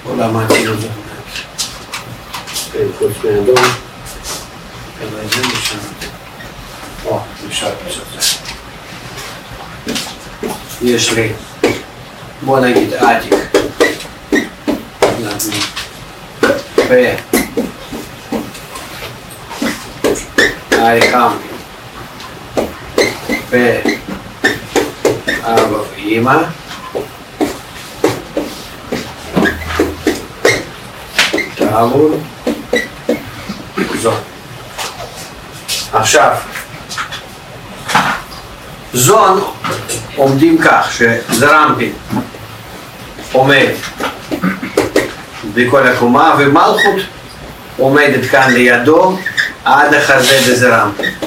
עולם האצילות זה כן, חוץ מאדום אלא זה משם נשאר זה יש לי בוא נגיד עתיק האחם אבא ואמא תעבור זון. עכשיו זון עומדים כך שזרמפין עומד בכל הקומה ומלכות עומדת כאן לידו עד החזה דזרמפין.